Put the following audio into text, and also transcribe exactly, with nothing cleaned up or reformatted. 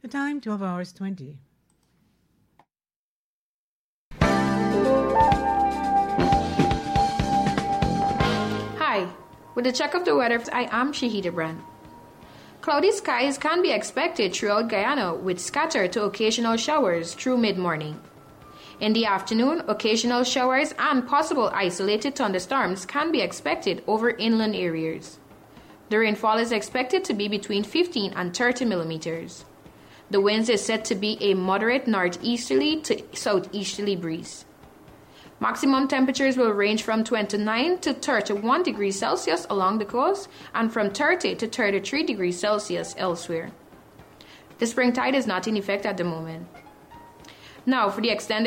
time twelve hours twenty. Hi, with a check of the weather, I am Shahida Brand. Cloudy skies can be expected throughout Guyana with scattered to occasional showers through mid-morning. In the afternoon, occasional showers and possible isolated thunderstorms can be expected over inland areas. The rainfall is expected to be between fifteen and thirty millimeters. The winds is said to be a moderate northeasterly to southeasterly breeze. Maximum temperatures will range from twenty-nine to thirty-one degrees Celsius along the coast and from thirty to thirty-three degrees Celsius elsewhere. The spring tide is not in effect at the moment. Now, for the extended